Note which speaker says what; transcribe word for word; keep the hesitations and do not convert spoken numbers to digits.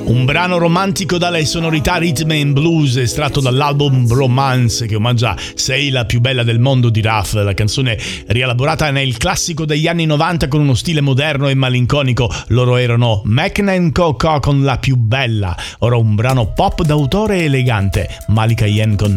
Speaker 1: Un brano romantico dalle sonorità rhythm and blues estratto dall'album Bromance, che omaggia Sei la più bella del mondo di Raf. La canzone, rielaborata nel classico degli anni novanta con uno stile moderno e malinconico, loro erano Macna and Coco con La più bella. Ora un brano pop d'autore elegante, Malika Yen con